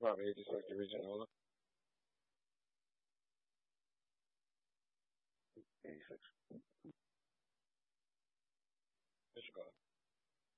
About 86 degrees in order. 86. Let's go.